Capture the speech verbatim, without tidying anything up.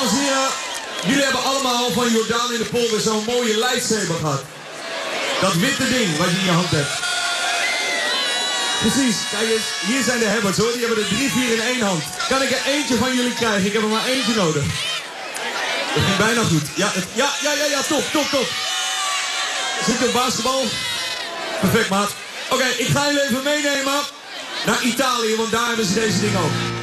Dames en heren, jullie hebben allemaal van Jordaan in de polder zo'n mooie lightsaber gehad. Dat witte ding wat je in je hand hebt. Precies, kijk eens, hier zijn de hebbers hoor, die hebben er drie, vier in één hand. Kan ik er eentje van jullie krijgen? Ik heb er maar eentje nodig. Dat ging bijna goed. Ja, het, ja, ja, ja, ja, top, top, top. Zit er basketbal? Perfect, maat. Oké, okay, ik ga jullie even meenemen naar Italië, want daar hebben ze deze dingen ook.